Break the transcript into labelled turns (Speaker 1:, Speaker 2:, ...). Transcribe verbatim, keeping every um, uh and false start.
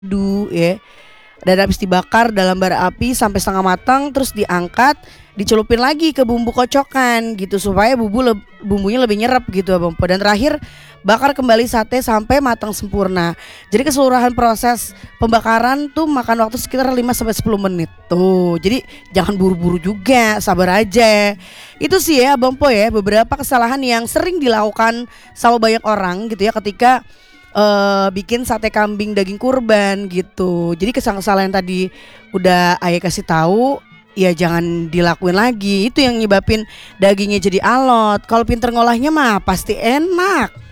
Speaker 1: Du ya, dan habis dibakar dalam bara api sampai setengah matang terus diangkat, dicelupin lagi ke bumbu kocokan gitu supaya bumbu leb bumbunya lebih nyerep gitu Abang Po, dan terakhir bakar kembali sate sampai matang sempurna. Jadi keseluruhan proses pembakaran tuh makan waktu sekitar lima sampai sepuluh menit tuh. Jadi jangan buru-buru juga, sabar aja. Itu sih ya Abang Po ya, beberapa kesalahan yang sering dilakukan sama banyak orang gitu ya ketika Eee, bikin sate kambing daging kurban gitu. Jadi kesalahan-kesalahan tadi udah Ayah kasih tahu, ya jangan dilakuin lagi. Itu yang nyebabin dagingnya jadi alot. Kalau pinter ngolahnya mah pasti enak.